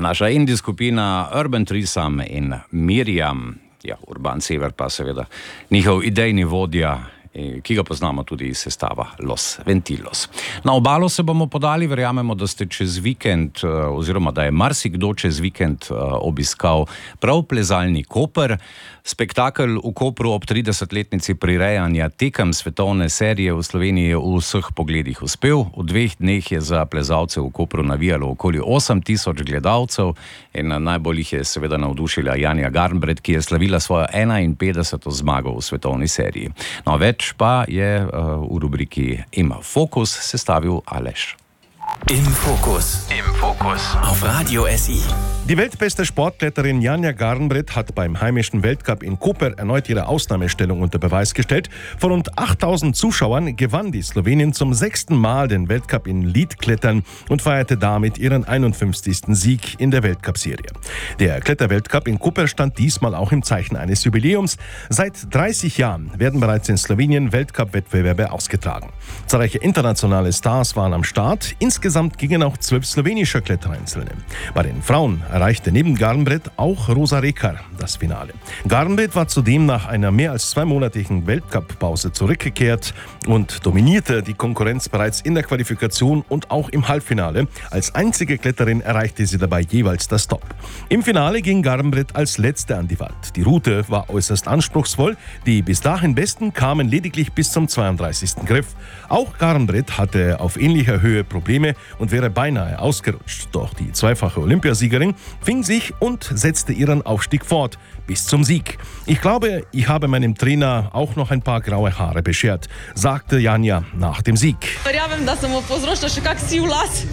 naša indie skupina Urban Threesome in Miriam, ja, Urban Sever pa seveda njihov idejni vodja, ki ga poznamo tudi iz sestava Los Ventilos. Na obalo se bomo podali, verjamemo, da ste čez vikend, oziroma da je marsikdo čez vikend obiskal prav plezalni Koper. Spektakel v Kopru ob 30-letnici prirejanja tekem svetovne serije v Sloveniji v vseh pogledih uspel. V 2 dneh je za plezalce v Kopru navijalo okoli 8.000 gledalcev in najbolj jih je seveda navdušila Janja Garnbret, ki je slavila svojo 51. zmago v svetovni seriji. No, več pa je v rubriki Im Fokus sestavil Aleš. Im Fokus. Im Fokus. Auf Radio SI. Die weltbeste Sportkletterin Janja Garnbret hat beim heimischen Weltcup in Koper erneut ihre Ausnahmestellung unter Beweis gestellt. Vor rund 8.000 Zuschauern gewann die Slowenin zum 6. Mal den Weltcup in Leadklettern und feierte damit ihren 51. Sieg in der Weltcup-Serie. Der Kletterweltcup in Koper stand diesmal auch im Zeichen eines Jubiläums. Seit 30 Jahren werden bereits in Slowenien Weltcup-Wettbewerbe ausgetragen. Zahlreiche internationale Stars waren am Start. Insgesamt gingen auch 12 slowenische Klettereinzelne. Bei den Frauen erreichte neben Garnbret auch Rosa Rekar das Finale. Garnbret war zudem nach einer mehr als 2-monatigen Weltcup-Pause zurückgekehrt und dominierte die Konkurrenz bereits in der Qualifikation und auch im Halbfinale. Als einzige Kletterin erreichte sie dabei jeweils das Top. Im Finale ging Garnbret als Letzte an die Wand. Die Route war äußerst anspruchsvoll. Die bis dahin Besten kamen lediglich bis zum 32. Griff. Auch Garnbret hatte auf ähnlicher Höhe Probleme und wäre beinahe ausgerutscht. Doch die zweifache Olympiasiegerin fing sich und setzte ihren Aufstieg fort bis zum Sieg. Ich glaube, ich habe meinem Trainer auch noch ein paar graue Haare beschert, sagte Janja nach dem Sieg. Verjamem, da sem mu povzročila še kak siv las,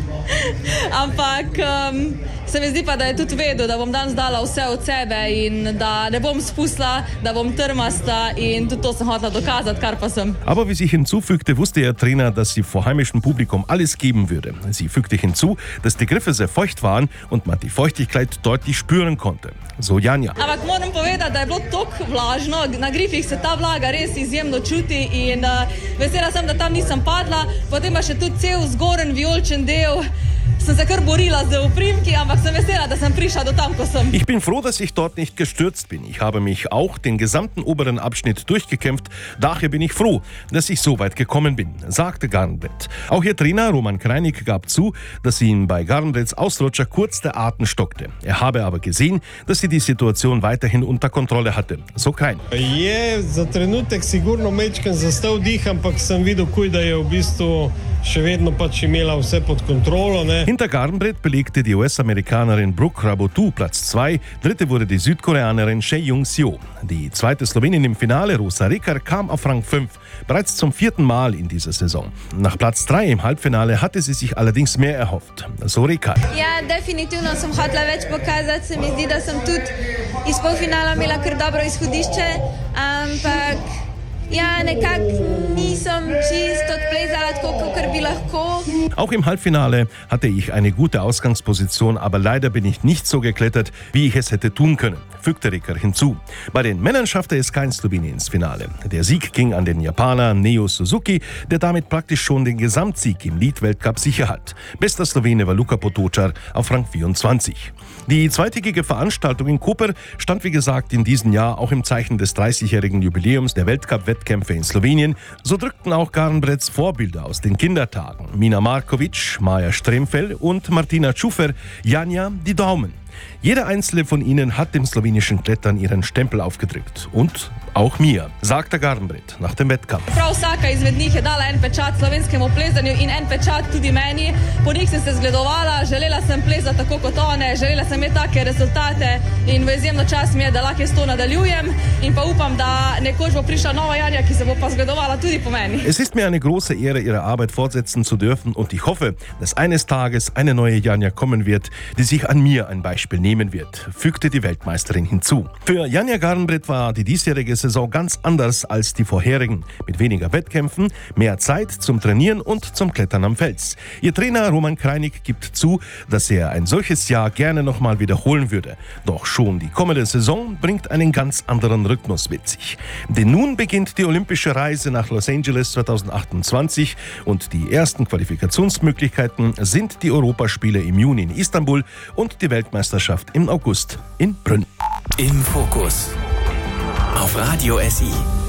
ampak se mi zdi pa, da je tudi vedel, da bom danes dala vse od sebe in da ne bom spustila, da bom trmasta in tudi to sem hotela dokazati, kar pa sem. Aber wie sich hinzufügte, wusste ihr Trainer, dass sie vor heimischem Publikum alles geben würde. Sie fügte hinzu, dass die Griffe sehr feucht waren und man die Feuchtigkeit deutlich spüren konnte. So Janja. Ampak moram povedati, da je bilo toliko vlažno, na grifih se ta vlaga res izjemno čuti in vesela sem, da tam nisem padla, potem pa še tudi cel zgoren vijoličen del. Sem se kar borila z oprimki, ampak sem vesela, da sem prišla do tam, ko sem. Ich bin froh, dass ich dort nicht gestürzt bin. Ich habe mich auch den gesamten oberen Abschnitt durchgekämpft. Daher bin ich froh, dass ich so weit gekommen bin, sagte Garnbret. Auch ihr Trainer Roman Kreinig gab zu, dass ihm bei Garnbrets Ausrutscher kurz der Atem stockte. Er habe aber gesehen, dass sie die Situation weiterhin unter Kontrolle hatte. So Kreinig. Je za trenutek sigurno mečken zastal dih, ampak sem videl, da je v bistvu še vedno pač imela vse pod kontrolo. Hinter Garnbret belegte die US-Amerikanerin Brooke Rabotu Platz 2. Dritte wurde die Südkoreanerin Chae-Young Seo. Die zweite Slowenin im Finale, Rosa Rekar, kam auf Rang 5. Bereits zum 4. Mal in dieser Saison. Nach Platz 3 im Halbfinale hatte sie sich allerdings mehr erhofft. So Rekar. Ja, definitivno sem hotela več pokazati. Se mi zdi, da sem tudi iz polfinala imela kar dobro izhodišče, ampak ja, nekako nisem čisto odplezala tako, kot bi lahko. Auch im Halbfinale hatte ich eine gute Ausgangsposition, aber leider bin ich nicht so geklettert, wie ich es hätte tun können, fügte Rekar hinzu. Bei den Männern schaffte es kein Slowene ins Finale. Der Sieg ging an den Japaner Neo Suzuki, der damit praktisch schon den Gesamtsieg im Lead-Weltcup sicher hat. Bester Slowene war Luka Potočar auf Rang 24. Die zweitägige Veranstaltung in Koper stand wie gesagt in diesem Jahr auch im Zeichen des 30-jährigen Jubiläums der Weltcup-Wettkämpfe in Slowenien. So drückten auch Garnbrets Vorbilder aus den Kindertagen, Mina Markovic, Maja Stremfel und Martina Čufer, Janja die Daumen. Jeder einzelne von ihnen hat dem slowenischen Klettern ihren Stempel aufgedrückt. Und auch mir, sagte Garnbret nach dem Wettkampf. Prav vsaka izmed njih je dala en pečat slovenskemu plezanju in en pečat tudi meni. Po njih sem se zgledovala, želela sem plezati tako kot one, želela sem imeti take rezultate in v izjemno čast mi je, da lahko to nadaljujem in pa upam, da nekoč bo prišla nova Janja, ki se bo pa zgledovala tudi po meni. Es ist mir eine große Ehre, ihre Arbeit fortsetzen zu dürfen und ich hoffe, dass eines Tages eine neue Janja kommen wird, die sich an mir ein Beispiel nehmen wird, fügte die Weltmeisterin hinzu. Für Janja Garnbret war die diesjährige Saison ganz anders als die vorherigen. Mit weniger Wettkämpfen, mehr Zeit zum Trainieren und zum Klettern am Fels. Ihr Trainer Roman Kreinig gibt zu, dass er ein solches Jahr gerne nochmal wiederholen würde. Doch schon die kommende Saison bringt einen ganz anderen Rhythmus mit sich. Denn nun beginnt die olympische Reise nach Los Angeles 2028 und die ersten Qualifikationsmöglichkeiten sind die Europaspiele im Juni in Istanbul und die Weltmeisterschaft im August in Brünn. Im Fokus auf Radio SI.